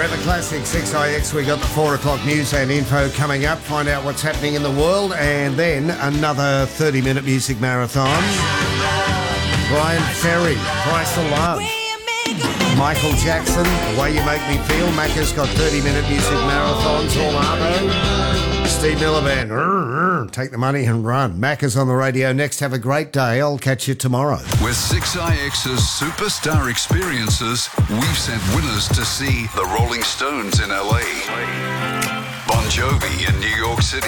Forever Classic 6IX. We got the 4 o'clock news and info coming up. Find out what's happening in the world, and then another 30-minute music marathon. Brian Ferry, Price of Love. Michael Jackson, The Way You Make Me Feel. Macca's got 30-minute music marathons, all Arvo. Steve Miller Band, take the money and run. Macca's on the radio next. Have a great day. I'll catch you tomorrow. With 6IX's Superstar Experiences, we've sent winners to see the Rolling Stones in LA, Bon Jovi in New York City,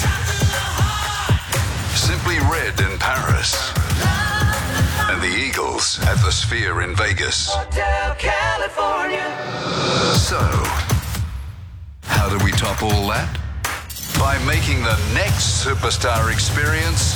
Simply Red in Paris, and the Eagles at the Sphere in Vegas. Hotel California. So, how do we top all that? By making the next Superstar Experience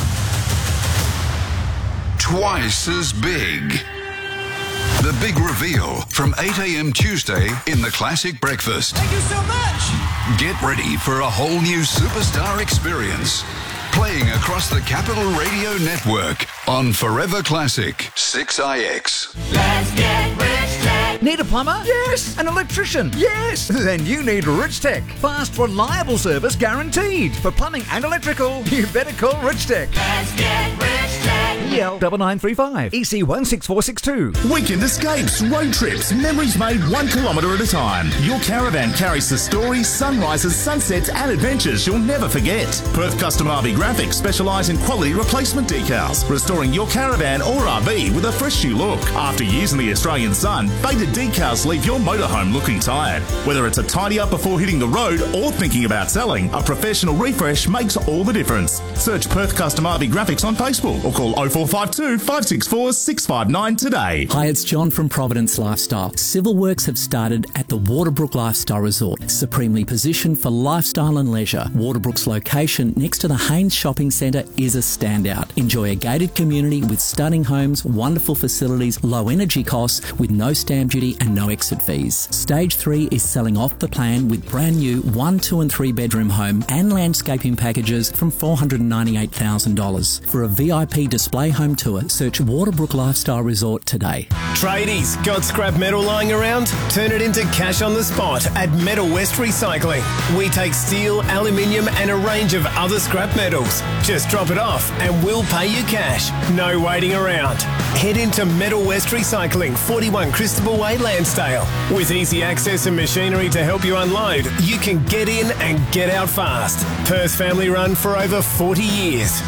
twice as big. The big reveal from 8 a.m. Tuesday in the Classic Breakfast. Thank you so much. Get ready for a whole new Superstar Experience. Playing across the Capital Radio Network on Forever Classic 6IX. Let's get rich tech. Need a plumber? Yes. An electrician? Yes. Then you need Rich Tech. Fast, reliable service guaranteed. For plumbing and electrical, you better call Rich Tech. Let's get rich tech. EL 9935 EC 16462. Weekend escapes, road trips, memories made 1 kilometre at a time. Your caravan carries the stories, sunrises, sunsets and adventures you'll never forget. Perth Custom RV Graphics specialise in quality replacement decals, restoring your caravan or RV with a fresh new look. After years in the Australian sun, faded decals leave your motorhome looking tired. Whether it's a tidy up before hitting the road or thinking about selling, a professional refresh makes all the difference. Search Perth Custom RV Graphics on Facebook or call 0452 564 659 today. Hi, it's John from Providence Lifestyle. Civil works have started at the Waterbrook Lifestyle Resort, supremely positioned for lifestyle and leisure. Waterbrook's location next to the Haynes Shopping Centre is a standout. Enjoy a gated community with stunning homes, wonderful facilities, low energy costs with no stamp duty and no exit fees. Stage 3 is selling off the plan with brand new 1, 2 and 3 bedroom home and landscaping packages from $498,000. For a VIP display home tour, search Waterbrook Lifestyle Resort today. Tradies, got scrap metal lying around? Turn it into cash on the spot at Metal West Recycling. We take steel, aluminium and a range of other scrap metals. Just drop it off and we'll pay you cash. No waiting around. Head into Metal West Recycling, 41 Christabel Way, Lansdale. With easy access and machinery to help you unload, you can get in and get out fast. Perth family run for over 40 years.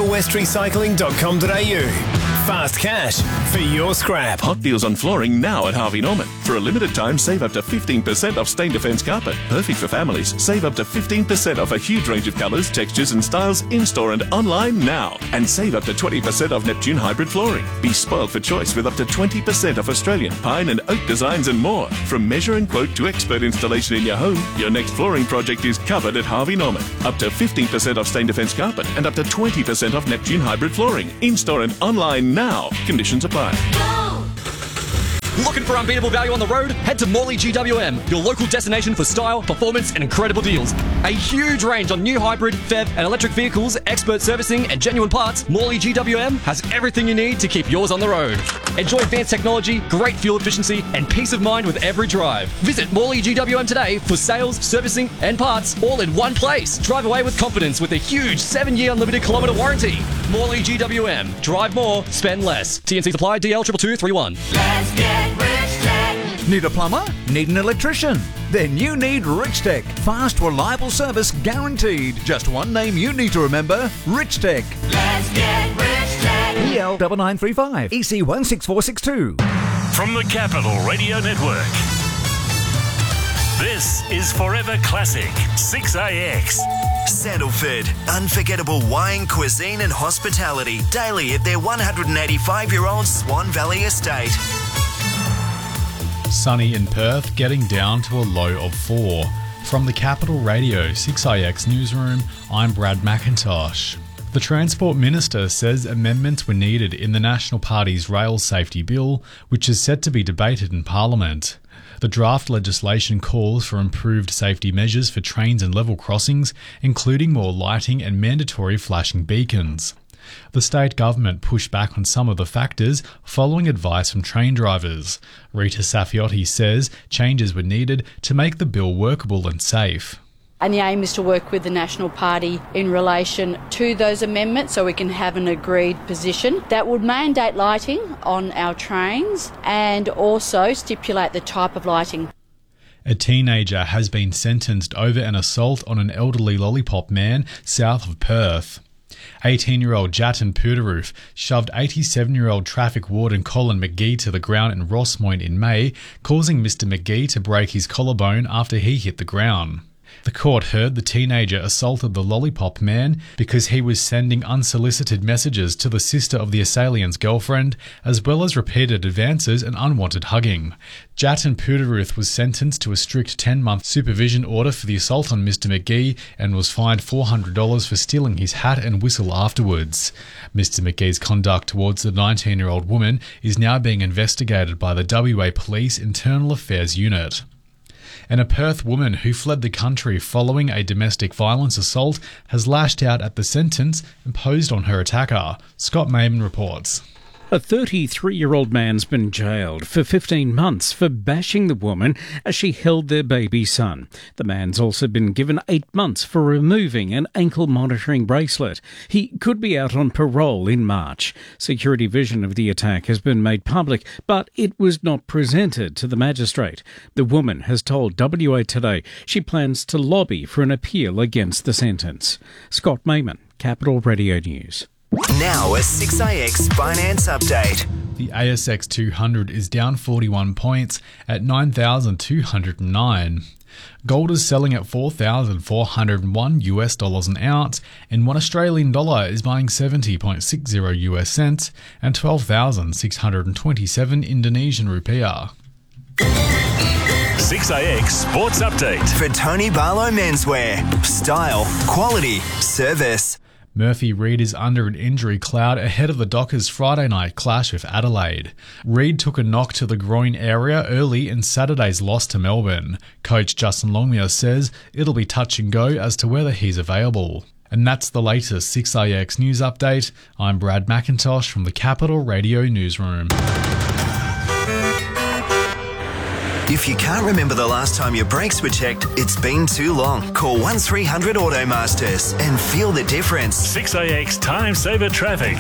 metalwestrecycling.com.au. Fast cash for your scrap. Hot deals on flooring now at Harvey Norman. For a limited time, save up to 15% off Stain Defence carpet. Perfect for families. Save up to 15% off a huge range of colours, textures and styles in-store and online now. And save up to 20% off Neptune hybrid flooring. Be spoiled for choice with up to 20% off Australian pine and oak designs and more. From measure and quote to expert installation in your home, your next flooring project is covered at Harvey Norman. Up to 15% off Stain Defence carpet and up to 20% off Neptune hybrid flooring. In-store and online now. Conditions apply. Looking for unbeatable value on the road? Head to Morley GWM, your local destination for style, performance and incredible deals. A huge range on new hybrid, PHEV and electric vehicles, expert servicing and genuine parts. Morley GWM has everything you need to keep yours on the road. Enjoy advanced technology, great fuel efficiency and peace of mind with every drive. Visit Morley GWM today for sales, servicing and parts all in one place. Drive away with confidence with a huge 7-year unlimited kilometre warranty. Morley GWM. Drive more, spend less. TNC supply DL 22231. Let's get rich tech. Need a plumber? Need an electrician? Then you need Rich Tech. Fast, reliable service guaranteed. Just one name you need to remember, Rich Tech. Let's get rich tech. EL 9935 EC 16462. From the Capital Radio Network, this is Forever Classic 6IX. Sandalford, unforgettable wine, cuisine and hospitality daily at their 185-year-old Swan Valley estate. Sunny in Perth, getting down to a low of 4. From the Capital Radio 6IX newsroom, I'm Brad McIntosh. The Transport Minister says amendments were needed in the National Party's Rail Safety Bill, which is set to be debated in Parliament. The draft legislation calls for improved safety measures for trains and level crossings, including more lighting and mandatory flashing beacons. The state government pushed back on some of the factors following advice from train drivers. Rita Safiotti says changes were needed to make the bill workable and safe. And the aim is to work with the National Party in relation to those amendments so we can have an agreed position that would mandate lighting on our trains and also stipulate the type of lighting. A teenager has been sentenced over an assault on an elderly lollipop man south of Perth. 18-year-old Jatin Pudaroof shoved 87-year-old traffic warden Colin McGee to the ground in Rossmoyne in May, causing Mr McGee to break his collarbone after he hit the ground. The court heard the teenager assaulted the lollipop man because he was sending unsolicited messages to the sister of the assailant's girlfriend, as well as repeated advances and unwanted hugging. Jatin Pudaroof was sentenced to a strict 10-month supervision order for the assault on Mr McGee and was fined $400 for stealing his hat and whistle afterwards. Mr McGee's conduct towards the 19-year-old woman is now being investigated by the WA Police Internal Affairs Unit. And a Perth woman who fled the country following a domestic violence assault has lashed out at the sentence imposed on her attacker. Scott Mayman reports. A 33-year-old man's been jailed for 15 months for bashing the woman as she held their baby son. The man's also been given 8 months for removing an ankle monitoring bracelet. He could be out on parole in March. Security vision of the attack has been made public, but it was not presented to the magistrate. The woman has told WA Today she plans to lobby for an appeal against the sentence. Scott Mayman, Capital Radio News. Now a 6AX finance update. The ASX 200 is down 41 points at 9,209. Gold is selling at $4,401 an ounce, and $1 Australian dollar is buying 70.60 US cents and 12,627 Indonesian rupiah. 6AX Sports Update. For Tony Barlow Menswear. Style, quality, service. Murphy Reid is under an injury cloud ahead of the Dockers' Friday night clash with Adelaide. Reid took a knock to the groin area early in Saturday's loss to Melbourne. Coach Justin Longmuir says it'll be touch and go as to whether he's available. And that's the latest 6AX news update. I'm Brad McIntosh from the Capital Radio Newsroom. If you can't remember the last time your brakes were checked, it's been too long. Call 1300 Automasters and feel the difference. 6AX Time Saver Traffic.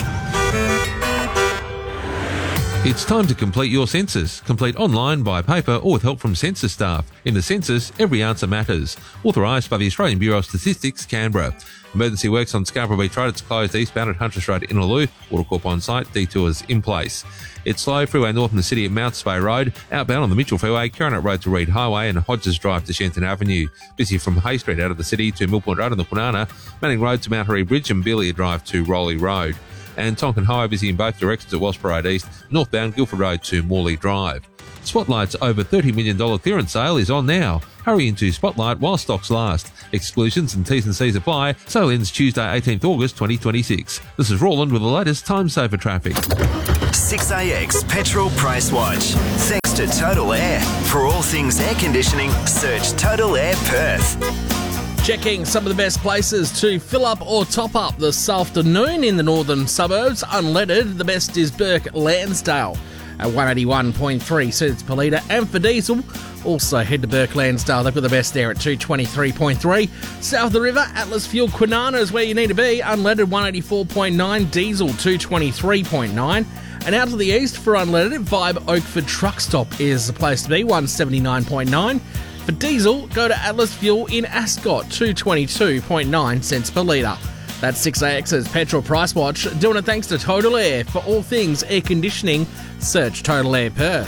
It's time to complete your census. Complete online, by paper or with help from census staff. In the census, every answer matters. Authorised by the Australian Bureau of Statistics, Canberra. Emergency works on Scarborough Beach Road. It's closed eastbound at Huntress Road, Innaloo. Watercorp on site. Detours in place. It's slow. Freeway north in the city at Mounts Bay Road. Outbound on the Mitchell Freeway, Carronut Road to Reed Highway and Hodges Drive to Shenton Avenue. Busy from Hay Street out of the city to Mill Point Road on the Kwinana. Manning Road to Mount Harry Bridge and Belia Drive to Rowley Road. And Tonkin Highway busy in both directions at Wasp Road East. Northbound Guildford Road to Morley Drive. Spotlight's over $30 million clearance sale is on now. Hurry into Spotlight while stocks last. Exclusions and T's and C's apply. Sale ends Tuesday, 18th August 2026. This is Roland with the latest time saver traffic. 6AX Petrol Price Watch. Thanks to Total Air. For all things air conditioning, search Total Air Perth. Checking some of the best places to fill up or top up this afternoon in the northern suburbs. Unleaded, the best is Burke Lansdale at 181.3 cents per litre. And for diesel, also head to Burke Lansdale. They've got the best there at 223.3. South of the river, Atlas Fuel Kwinana is where you need to be. Unleaded 184.9, diesel 223.9. And out to the east for unleaded, Vibe Oakford Truck Stop is the place to be, 179.9. For diesel, go to Atlas Fuel in Ascot, 222.9 cents per litre. That's 6AX's Petrol Price Watch, doing it thanks to Total Air. For all things air conditioning, search Total Air Perth.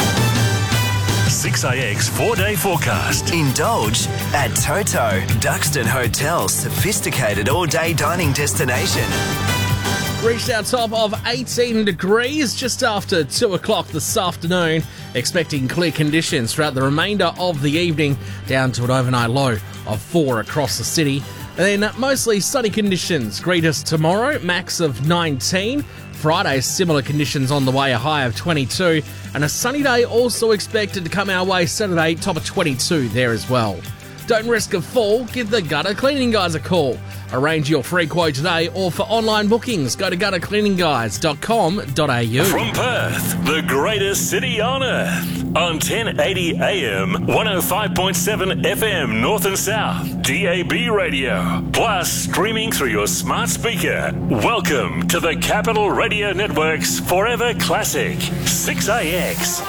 6AX 4-day forecast. Indulge at Toto, Duxton Hotel's sophisticated all-day dining destination. Reached our top of 18 degrees just after 2 o'clock this afternoon. Expecting clear conditions throughout the remainder of the evening, down to an overnight low of 4 across the city. And then mostly sunny conditions greet us tomorrow, max of 19. Friday, similar conditions on the way, a high of 22. And a sunny day also expected to come our way Saturday, top of 22 there as well. Don't risk a fall, give the gutter cleaning guys a call. Arrange your free quote today, or for online bookings, go to guttercleaningguys.com.au. From Perth, the greatest city on earth, on 1080 AM, 105.7 FM North and South, DAB radio, plus streaming through your smart speaker. Welcome to the Capital Radio Network's Forever Classic, 6AX.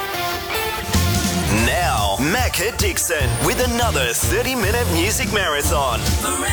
Now, Macca Dixon with another 30-minute music marathon.